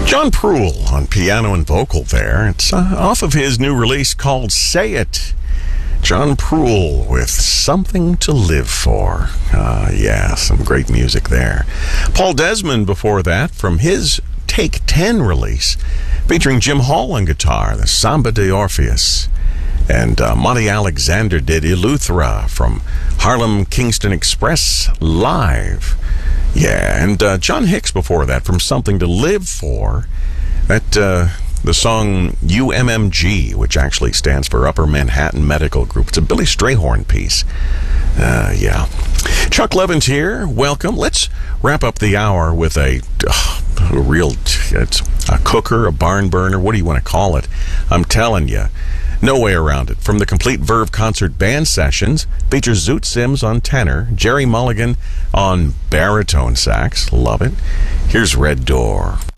John Proulx on piano and vocal there. It's off of his new release called Say It. John Proulx with Something to Live For. Yeah, some great music there. Paul Desmond before that from his Take 10 release featuring Jim Hall on guitar, the Samba de Orpheus. And Monty Alexander did Eleuthera from Harlem Kingston Express live. Yeah, and John Hicks before that from Something to Live For. That the song UMMG, which actually stands for Upper Manhattan Medical Group. It's a Billy Strayhorn piece. Yeah. Chuck Levin's here. Welcome. Let's wrap up the hour with a real, it's a cooker, a barn burner, what do you want to call it? I'm telling you. No way around it. From the Complete Verve Concert Band Sessions, features Zoot Sims on tenor, Jerry Mulligan on baritone sax. Love it. Here's Red Door.